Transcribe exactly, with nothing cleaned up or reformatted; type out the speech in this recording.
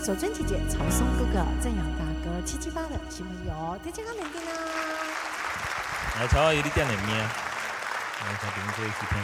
守贞姐姐、曹松哥哥、正阳大哥、七七八的新朋友，大家好，冷定啦！ 来，曹阿姨，你点什么？来，小朋友做一起听。